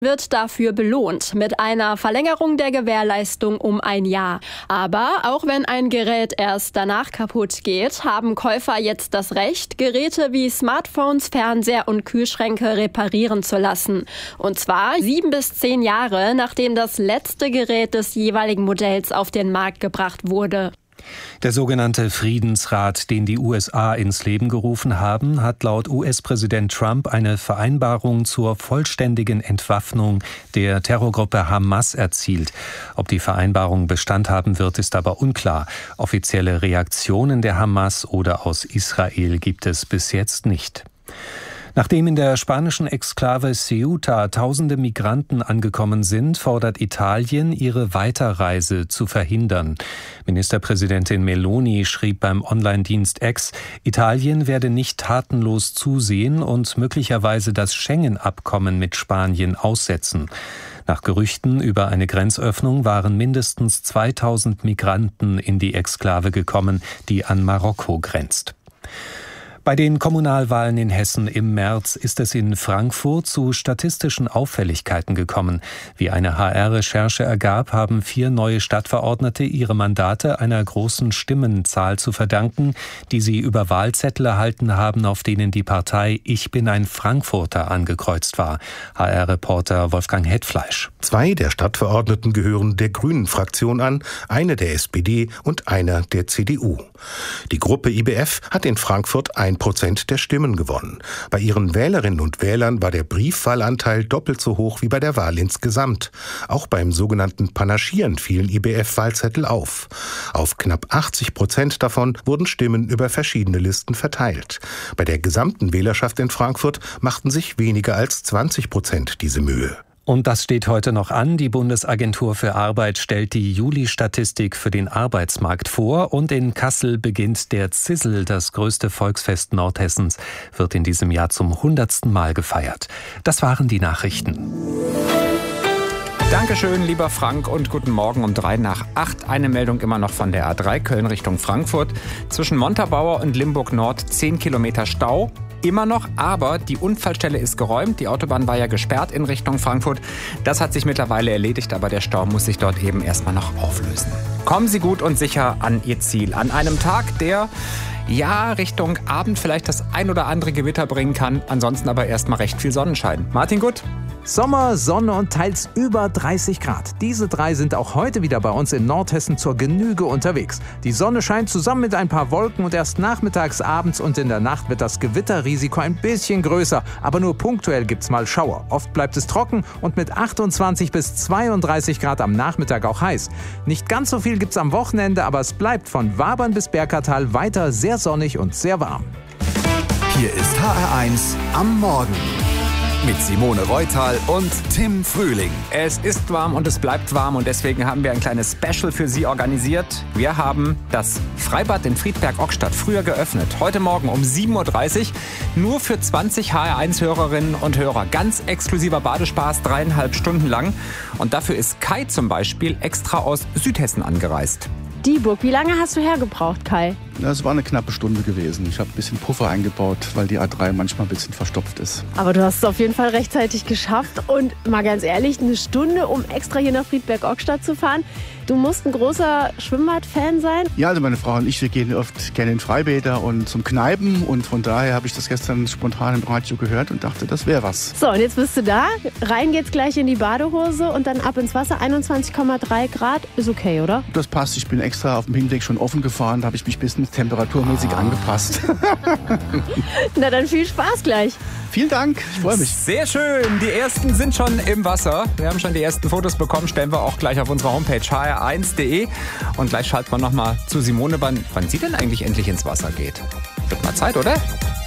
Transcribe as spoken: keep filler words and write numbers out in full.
wird dafür belohnt mit einer Verlängerung der Gewährleistung um ein Jahr. Aber auch wenn ein Gerät erst danach kaputt geht, haben Käufer jetzt das Recht, Geräte wie Smartphones, Fernseher und Kühlschränke reparieren zu lassen. Und zwar sieben bis zehn Jahre, nachdem das letzte Gerät des jeweiligen Modells auf den Markt gebracht wurde. Der sogenannte Friedensrat, den die U S A ins Leben gerufen haben, hat laut U S-Präsident Trump eine Vereinbarung zur vollständigen Entwaffnung der Terrorgruppe Hamas erzielt. Ob die Vereinbarung Bestand haben wird, ist aber unklar. Offizielle Reaktionen der Hamas oder aus Israel gibt es bis jetzt nicht. Nachdem in der spanischen Exklave Ceuta tausende Migranten angekommen sind, fordert Italien, ihre Weiterreise zu verhindern. Ministerpräsidentin Meloni schrieb beim Online-Dienst X, Italien werde nicht tatenlos zusehen und möglicherweise das Schengen-Abkommen mit Spanien aussetzen. Nach Gerüchten über eine Grenzöffnung waren mindestens zweitausend Migranten in die Exklave gekommen, die an Marokko grenzt. Bei den Kommunalwahlen in Hessen im März ist es in Frankfurt zu statistischen Auffälligkeiten gekommen. Wie eine H R-Recherche ergab, haben vier neue Stadtverordnete ihre Mandate einer großen Stimmenzahl zu verdanken, die sie über Wahlzettel erhalten haben, auf denen die Partei Ich bin ein Frankfurter angekreuzt war. H R-Reporter Wolfgang Hetfleisch. Zwei der Stadtverordneten gehören der Grünen-Fraktion an, eine der S P D und einer der C D U. Die Gruppe I B F hat in Frankfurt ein Prozent der Stimmen gewonnen. Bei ihren Wählerinnen und Wählern war der Briefwahlanteil doppelt so hoch wie bei der Wahl insgesamt. Auch beim sogenannten Panaschieren fielen I B F-Wahlzettel auf. Auf knapp achtzig Prozent davon wurden Stimmen über verschiedene Listen verteilt. Bei der gesamten Wählerschaft in Frankfurt machten sich weniger als zwanzig Prozent diese Mühe. Und das steht heute noch an. Die Bundesagentur für Arbeit stellt die Juli-Statistik für den Arbeitsmarkt vor. Und in Kassel beginnt der Zissel, das größte Volksfest Nordhessens, wird in diesem Jahr zum hundertsten Mal gefeiert. Das waren die Nachrichten. Dankeschön, lieber Frank, und guten Morgen um drei nach acht. Eine Meldung immer noch von der A drei Köln Richtung Frankfurt. Zwischen Montabaur und Limburg Nord zehn Kilometer Stau. Immer noch, aber die Unfallstelle ist geräumt. Die Autobahn war ja gesperrt in Richtung Frankfurt. Das hat sich mittlerweile erledigt, aber der Stau muss sich dort eben erstmal noch auflösen. Kommen Sie gut und sicher an Ihr Ziel. An einem Tag, der ja Richtung Abend vielleicht das ein oder andere Gewitter bringen kann. Ansonsten aber erstmal recht viel Sonnenschein. Martin Gutt. Sommer, Sonne und teils über dreißig Grad. Diese drei sind auch heute wieder bei uns in Nordhessen zur Genüge unterwegs. Die Sonne scheint zusammen mit ein paar Wolken und erst nachmittags, abends und in der Nacht wird das Gewitterrisiko ein bisschen größer. Aber nur punktuell gibt's mal Schauer. Oft bleibt es trocken und mit achtundzwanzig bis zweiunddreißig Grad am Nachmittag auch heiß. Nicht ganz so viel gibt's am Wochenende, aber es bleibt von Wabern bis Berkertal weiter sehr sonnig und sehr warm. Hier ist H R eins am Morgen. Mit Simone Reutal und Tim Frühling. Es ist warm und es bleibt warm und deswegen haben wir ein kleines Special für Sie organisiert. Wir haben das Freibad in Friedberg-Ockstadt früher geöffnet. Heute Morgen um sieben Uhr dreißig. Nur für zwanzig H R eins Hörerinnen und Hörer. Ganz exklusiver Badespaß, dreieinhalb Stunden lang. Und dafür ist Kai zum Beispiel extra aus Südhessen angereist. Dieburg, wie lange hast du hergebraucht, Kai? Das war eine knappe Stunde gewesen. Ich habe ein bisschen Puffer eingebaut, weil die A drei manchmal ein bisschen verstopft ist. Aber du hast es auf jeden Fall rechtzeitig geschafft. Und mal ganz ehrlich, eine Stunde, um extra hier nach Friedberg-Ockstadt zu fahren. Du musst ein großer Schwimmbad-Fan sein. Ja, also meine Frau und ich, wir gehen oft gerne in Freibäder und zum Kneipen. Und von daher habe ich das gestern spontan im Radio gehört und dachte, das wäre was. So, und jetzt bist du da. Rein geht's gleich in die Badehose und dann ab ins Wasser. einundzwanzig Komma drei Grad ist okay, oder? Das passt. Ich bin extra auf dem Hinweg schon offen gefahren. Da habe ich mich ein bisschen temperaturmäßig ah. angepasst. Na dann viel Spaß gleich. Vielen Dank, ich freue mich. Sehr schön, die ersten sind schon im Wasser. Wir haben schon die ersten Fotos bekommen, stellen wir auch gleich auf unserer Homepage h r eins punkt d e. Und gleich schalten wir nochmal zu Simone, wann, wann sie denn eigentlich endlich ins Wasser geht. Wird mal Zeit, oder?